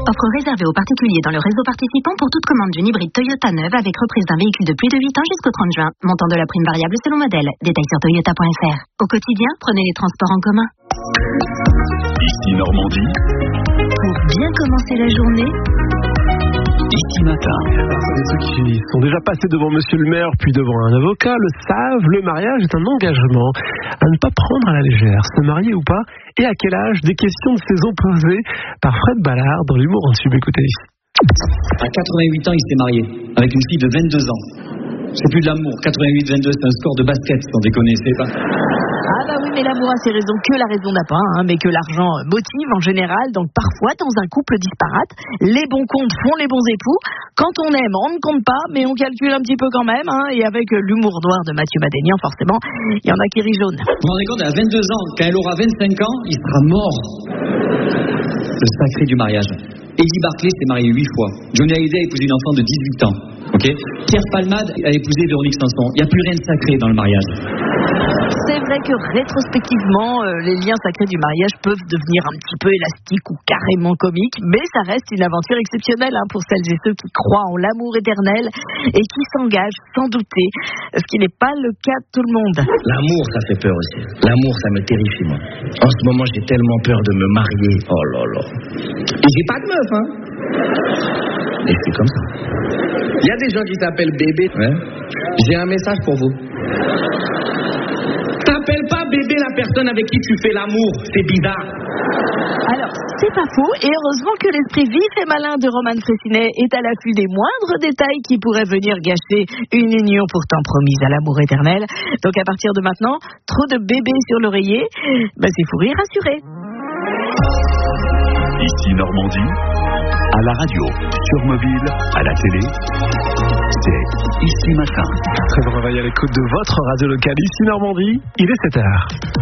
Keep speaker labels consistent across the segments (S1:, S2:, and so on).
S1: Offre réservée aux particuliers dans le réseau participant pour toute commande d'une hybride Toyota neuve avec reprise d'un véhicule de plus de 8 ans jusqu'au 30 juin. Montant de la prime variable selon modèle. Détails sur toyota.fr. Au quotidien, prenez les transports en commun.
S2: Ici Normandie.
S1: Pour bien commencer la journée,
S2: Ici Matin.
S3: Ceux qui sont déjà passés devant Monsieur le maire puis devant un avocat le savent, le mariage est un engagement à ne pas prendre à la légère. Se marier ou pas, et à quel âge? Des questions de saison posées par Fred Ballard dans l'humour en tube. Écoutez.
S4: À 88 ans, il s'est marié avec une fille de 22 ans. C'est plus de l'amour. 88-22, c'est un score de basket, sans déconner, c'est pas...
S5: Ah bah oui, mais l'amour a ses raisons que la raison n'a pas, mais que l'argent motive en général. Donc parfois, dans un couple disparate, les bons comptes font les bons époux. Quand on aime, on ne compte pas, mais on calcule un petit peu quand même. Et avec l'humour noir de Mathieu Madénian, forcément, il y en a qui rient jaune.
S4: Vous vous rendez compte, à 22 ans, quand elle aura 25 ans, il sera mort. Le sacré du mariage. Eddie Barclay s'est marié 8 fois. Johnny Hallyday a épousé une enfant de 18 ans. Okay. Pierre Palmade a épousé Véronique Sanson. Il n'y a plus rien de sacré dans le mariage.
S5: C'est vrai que rétrospectivement, les liens sacrés du mariage peuvent devenir un petit peu élastiques ou carrément comiques, mais ça reste une aventure exceptionnelle pour celles et ceux qui croient en l'amour éternel et qui s'engagent sans douter, ce qui n'est pas le cas de tout le monde.
S6: L'amour, ça fait peur aussi. L'amour, ça me terrifie, moi. En ce moment, j'ai tellement peur de me marier. Oh là là. Et j'ai pas de meuf, Et c'est comme ça. Il y a des gens qui s'appellent bébé. Ouais. J'ai un message pour vous. T'appelles pas bébé la personne avec qui tu fais l'amour. C'est bizarre.
S5: Alors, c'est pas faux. Et heureusement que l'esprit vif et malin de Roman Frécinet est à l'affût des moindres détails qui pourraient venir gâcher une union pourtant promise à l'amour éternel. Donc à partir de maintenant, trop de bébés sur l'oreiller, c'est fou rire assuré.
S2: Ici Normandie. À la radio, sur mobile, à la télé, c'est Ici Matin.
S3: Très bon réveil à l'écoute de votre radio locale. Ici Normandie, il est 7h.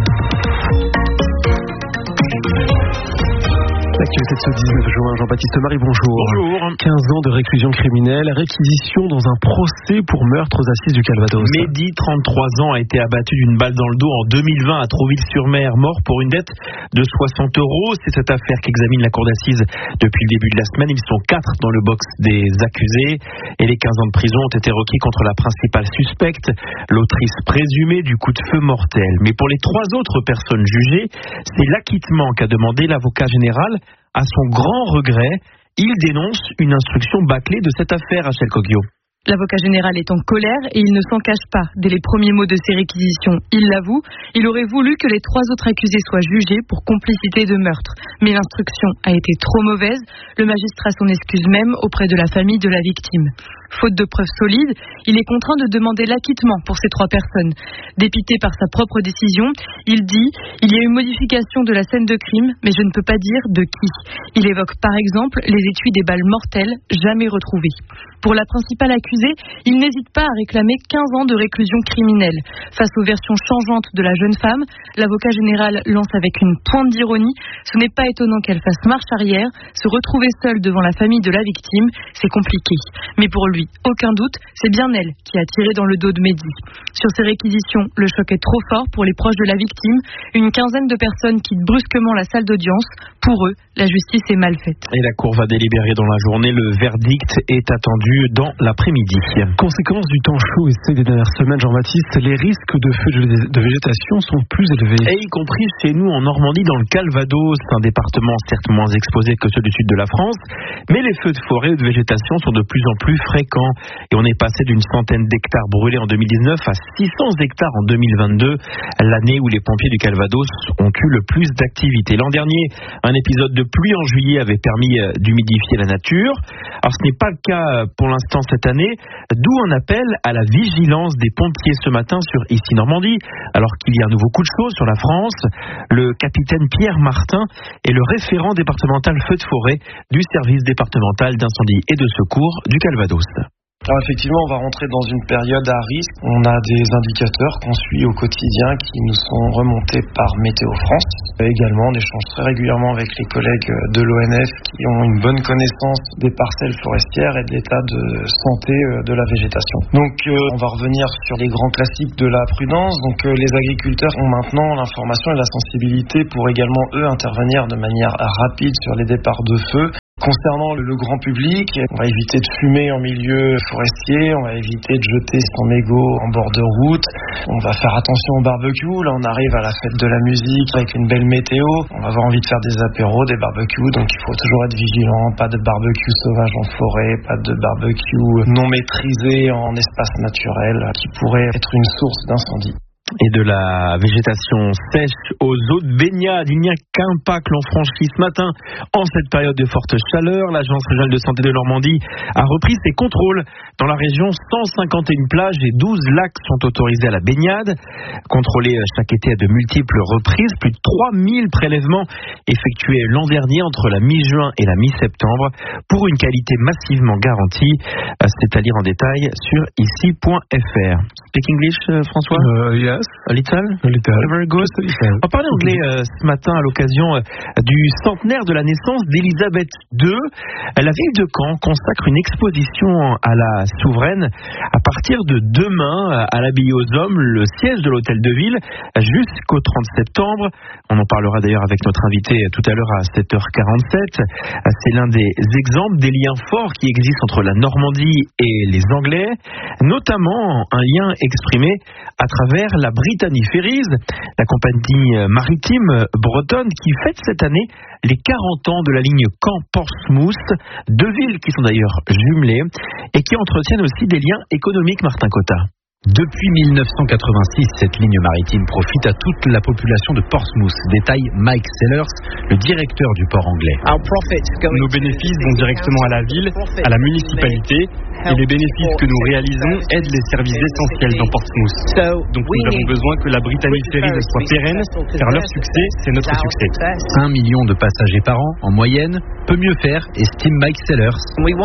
S3: L'actualité de ce 19 juin, Jean-Baptiste Marie, bonjour.
S7: Bonjour.
S3: 15 ans de réclusion criminelle, réquisition dans un procès pour meurtre aux assises du Calvados.
S7: Mehdi, 33 ans, a été abattu d'une balle dans le dos en 2020 à Trouville-sur-Mer, mort pour une dette de 60 €. C'est cette affaire qu'examine la cour d'assises depuis le début de la semaine. Ils sont 4 dans le box des accusés et les 15 ans de prison ont été requis contre la principale suspecte, l'autrice présumée du coup de feu mortel. Mais pour les 3 autres personnes jugées, c'est l'acquittement qu'a demandé l'avocat général. À son grand regret, il dénonce une instruction bâclée de cette affaire, Rachel Coggio.
S8: L'avocat général est en colère et il ne s'en cache pas. Dès les premiers mots de ses réquisitions, il l'avoue, il aurait voulu que les 3 autres accusés soient jugés pour complicité de meurtre. Mais l'instruction a été trop mauvaise. Le magistrat s'en excuse même auprès de la famille de la victime. Faute de preuves solides, il est contraint de demander l'acquittement pour ces 3 personnes. Dépité par sa propre décision, il dit « Il y a eu modification de la scène de crime, mais je ne peux pas dire de qui ». Il évoque par exemple les étuis des balles mortelles jamais retrouvées. Pour la principale accusée, il n'hésite pas à réclamer 15 ans de réclusion criminelle. Face aux versions changeantes de la jeune femme, l'avocat général lance avec une pointe d'ironie. Ce n'est pas étonnant qu'elle fasse marche arrière. Se retrouver seule devant la famille de la victime, c'est compliqué. Mais pour lui, aucun doute, c'est bien elle qui a tiré dans le dos de Mehdi. Sur ces réquisitions, le choc est trop fort pour les proches de la victime. Une quinzaine de personnes quittent brusquement la salle d'audience. Pour eux, la justice est mal faite.
S7: Et la cour va délibérer dans la journée. Le verdict est attendu dans l'après-midi.
S3: Conséquence du temps chaud et sec des dernières semaines, Jean-Baptiste, les risques de feux de végétation sont plus élevés.
S7: Et y compris chez nous en Normandie, dans le Calvados, un département certes moins exposé que ceux du sud de la France, mais les feux de forêt et de végétation sont de plus en plus fréquents. Et on est passé d'une centaine d'hectares brûlés en 2019 à 600 hectares en 2022, l'année où les pompiers du Calvados ont eu le plus d'activité. L'an dernier, un épisode de pluie en juillet avait permis d'humidifier la nature. Alors ce n'est pas le cas pour l'instant cette année, d'où un appel à la vigilance des pompiers ce matin sur Ici Normandie. Alors qu'il y a un nouveau coup de chaud sur la France, le capitaine Pierre Martin est le référent départemental feu de forêt du service départemental d'incendie et de secours du Calvados.
S9: Alors effectivement, on va rentrer dans une période à risque. On a des indicateurs qu'on suit au quotidien qui nous sont remontés par Météo France. Également, on échange très régulièrement avec les collègues de l'ONF qui ont une bonne connaissance des parcelles forestières et de l'état de santé de la végétation. Donc on va revenir sur les grands classiques de la prudence. Donc les agriculteurs ont maintenant l'information et la sensibilité pour également eux intervenir de manière rapide sur les départs de feu. Concernant le grand public, on va éviter de fumer en milieu forestier, on va éviter de jeter son mégot en bord de route, on va faire attention au barbecue. Là, on arrive à la fête de la musique avec une belle météo, on va avoir envie de faire des apéros, des barbecues, donc il faut toujours être vigilant, pas de barbecue sauvage en forêt, pas de barbecue non maîtrisé en espace naturel qui pourrait être une source d'incendie.
S7: Et de la végétation sèche aux eaux de baignade. Il n'y a qu'un pas que l'on franchit ce matin. En cette période de forte chaleur, l'Agence régionale de santé de Normandie a repris ses contrôles. Dans la région, 151 plages et 12 lacs sont autorisés à la baignade. Contrôlés chaque été à de multiples reprises, plus de 3000 prélèvements effectués l'an dernier entre la mi-juin et la mi-septembre pour une qualité massivement garantie. C'est à lire en détail sur ici.fr. Speak English, François?
S3: Yes.
S7: A little? Very good. On va parler anglais ce matin à l'occasion du centenaire de la naissance d'Élisabeth II. La ville de Caen consacre une exposition à la souveraine à partir de demain à l'Abbaye aux Hommes, le siège de l'hôtel de ville, jusqu'au 30 septembre. On en parlera d'ailleurs avec notre invité tout à l'heure à 7h47. C'est l'un des exemples des liens forts qui existent entre la Normandie et les Anglais, notamment un lien exprimé à travers la Brittany Ferries, la compagnie maritime bretonne qui fête cette année les 40 ans de la ligne Caen-Portsmouth, deux villes qui sont d'ailleurs jumelées et qui entretiennent aussi des liens économiques, Martin Cotta.
S10: Depuis 1986, cette ligne maritime profite à toute la population de Portsmouth, détaille Mike Sellers, le directeur du port anglais.
S11: Nos bénéfices vont directement à la ville, à la municipalité, et les bénéfices que nous réalisons aident les services essentiels dans Portsmouth. Donc nous avons besoin que la Brittany Ferries soit pérenne, car leur succès, c'est notre succès.
S10: 1 million de passagers par an, en moyenne, peut mieux faire, estime Mike Sellers.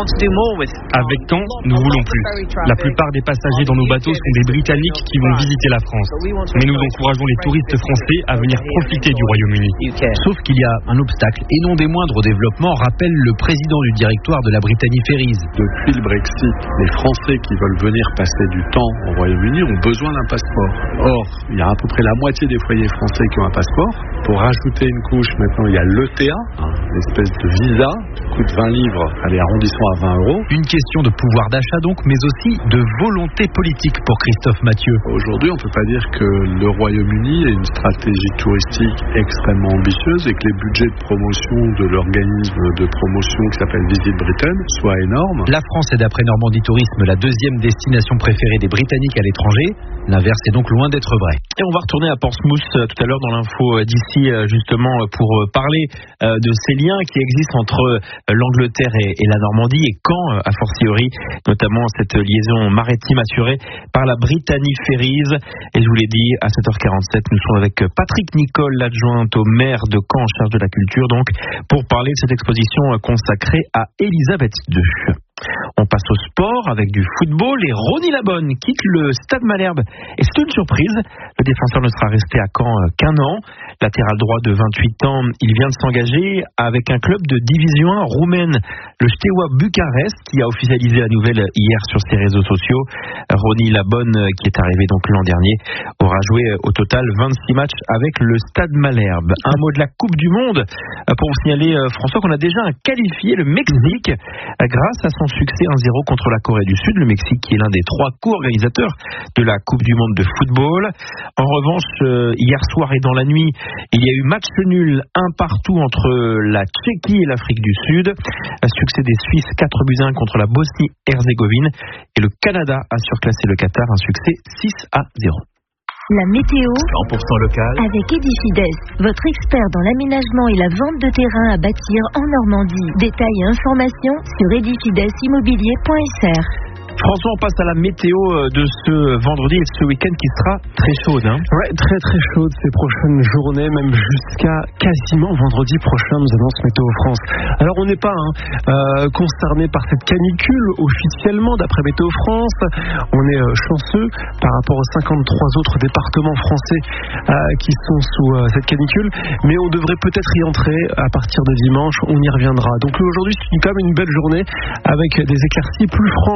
S11: Avec Caen, nous voulons plus. La plupart des passagers dans nos bateaux sont des Britanniques qui vont visiter la France. Mais nous encourageons les touristes français à venir profiter du Royaume-Uni.
S10: Sauf qu'il y a un obstacle, et non des moindres au développement, rappelle le président du directoire de la Brittany Ferries.
S12: Depuis le Brexit, les Français qui veulent venir passer du temps au Royaume-Uni ont besoin d'un passeport. Or, il y a à peu près la moitié des foyers français qui ont un passeport. Pour rajouter une couche, maintenant il y a l'ETA, une espèce de visa qui coûte 20 livres, allez, arrondissons à 20 €.
S10: Une question de pouvoir d'achat donc, mais aussi de volonté politique pour Christophe Mathieu.
S12: Aujourd'hui, on ne peut pas dire que le Royaume-Uni ait une stratégie touristique extrêmement ambitieuse et que les budgets de promotion de l'organisme de promotion qui s'appelle Visit Britain soient énormes.
S10: La France est d'après Normandie Tourisme la deuxième destination préférée des Britanniques à l'étranger. L'inverse est donc loin d'être vrai.
S7: Et on va retourner à Portsmouth tout à l'heure dans l'info d'ici justement pour parler de ces liens qui existent entre l'Angleterre et la Normandie et Caen a fortiori, notamment cette liaison maritime assurée par la Brittany Ferries. Et je vous l'ai dit, à 7h47, nous sommes avec Patrick Nicole, l'adjointe au maire de Caen en charge de la culture, donc pour parler de cette exposition consacrée à Élisabeth II. On passe au sport avec du football et Ronny Labonne quitte le Stade Malherbe. Et c'est une surprise, le défenseur ne sera resté à Caen qu'un an. Latéral droit de 28 ans, il vient de s'engager avec un club de division 1 roumaine, le Steaua Bucarest, qui a officialisé la nouvelle hier sur ses réseaux sociaux. Ronny Labonne, qui est arrivé donc l'an dernier, aura joué au total 26 matchs avec le Stade Malherbe. Un mot de la Coupe du Monde pour vous signaler, François, qu'on a déjà qualifié le Mexique grâce à son succès 1-0 contre la Corée du Sud. Le Mexique qui est l'un des 3 co-organisateurs de la Coupe du Monde de football. En revanche, hier soir et dans la nuit, il y a eu match nul 1-1 entre la Tchéquie et l'Afrique du Sud. Succès des Suisses 4-1 contre la Bosnie-Herzégovine. Et le Canada a surclassé le Qatar, un succès 6-0.
S1: La météo
S2: 100% local
S1: avec Edifides, votre expert dans l'aménagement et la vente de terrain à bâtir en Normandie. Détails et informations sur edifidesimmobilier.fr.
S7: François, on passe à la météo de ce vendredi et de ce week-end qui sera très chaude.
S3: Ouais, très très chaude ces prochaines journées, même jusqu'à quasiment vendredi prochain, nous annonce Météo France. Alors on n'est pas concerné par cette canicule officiellement d'après Météo France. On est chanceux par rapport aux 53 autres départements français qui sont sous cette canicule, mais on devrait peut-être y entrer à partir de dimanche, on y reviendra. Donc aujourd'hui c'est quand même une belle journée avec des éclaircies plus franches quand même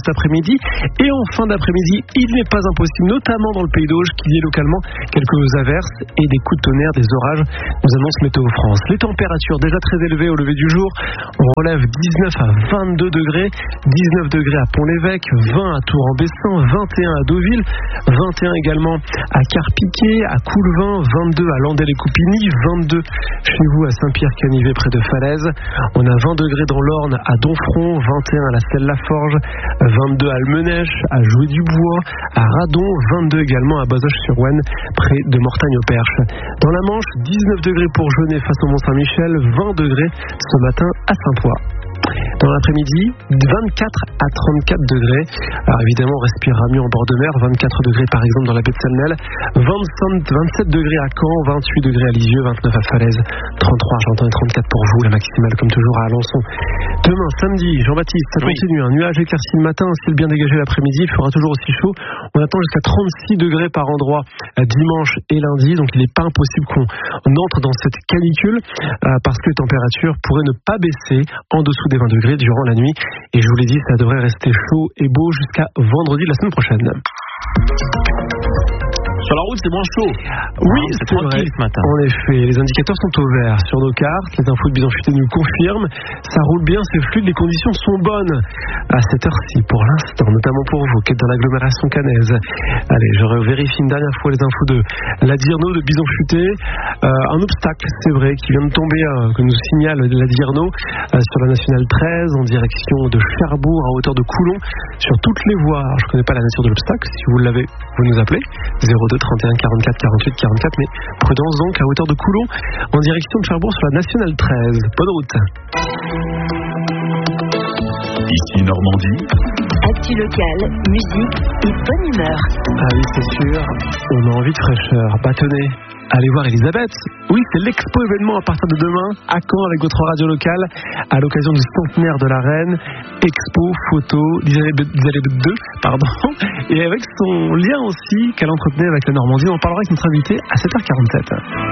S3: cet après-midi. Et en fin d'après-midi, il n'est pas impossible, notamment dans le Pays d'Auge, qu'il y ait localement quelques averses et des coups de tonnerre, des orages, nous annonce Météo France. Les températures déjà très élevées au lever du jour. On relève 19 à 22 degrés, 19 degrés à Pont-l'Évêque, 20 à Tours-en-Bessin, 21 à Deauville, 21 également à Carpiquet, à Coulevin, 22 à Landais-les-Coupigny, 22 chez vous à Saint-Pierre-Canivet près de Falaise. On a 20 degrés dans l'Orne à Donfront, 21 à la Selle-la-Forge, 22 à Almenèche, à Jouy-du-Bois, à Radon, 22 également à Bazoches-sur-Ouenne près de Mortagne-au-Perche. Dans la Manche, 19 degrés pour Genève face au Mont-Saint-Michel, 20 degrés ce matin à Saint-Poix. Dans l'après-midi, 24 à 34 degrés. Alors évidemment, on respirera mieux en bord de mer. 24 degrés par exemple dans la baie de Salnel. 27 degrés à Caen, 28 degrés à Lisieux, 29 à Falaise, 33 à Argentan et 34 pour vous. La maximale comme toujours à Alençon. Demain, samedi, Jean-Baptiste, ça continue. Un nuage éclairci le matin, un ciel bien dégagé l'après-midi. Il fera toujours aussi chaud. On attend jusqu'à 36 degrés par endroit dimanche et lundi. Donc il n'est pas impossible qu'on entre dans cette canicule parce que les températures pourraient ne pas baisser en dessous des 20 degrés durant la nuit. Et je vous l'ai dit, ça devrait rester chaud et beau jusqu'à vendredi de la semaine prochaine.
S7: Sur la route, c'est moins chaud.
S3: Oui,
S7: c'est tranquille ce matin.
S3: En effet, les indicateurs sont au vert sur nos cartes. Les infos de Bison Futé nous confirment. Ça roule bien, c'est fluide, les conditions sont bonnes à cette heure-ci pour l'instant, notamment pour vous qui êtes dans l'agglomération caennaise. Allez, je vérifie une dernière fois les infos de la Dirno de Bison Futé. Un obstacle, c'est vrai, qui vient de tomber, que nous signale la Dirno sur la nationale 13 en direction de Cherbourg à hauteur de Coulon sur toutes les voies. Alors, je ne connais pas la nature de l'obstacle. Si vous l'avez, vous nous appelez 02 31 44 48 44, mais prudence donc à hauteur de Coulon en direction de Cherbourg sur la nationale 13. Bonne route.
S2: Ici Normandie.
S1: Actu locale, musique et bonne humeur.
S3: Ah oui, c'est sûr, on a envie de fraîcheur. Bah tenez, allez voir Elisabeth. Oui, c'est l'expo événement à partir de demain à Caen avec votre radio locale à l'occasion du centenaire de la reine. Expo, photo d'Elisabeth II, et avec son lien aussi qu'elle entretenait avec la Normandie. On en parlera avec notre invité à 7h47.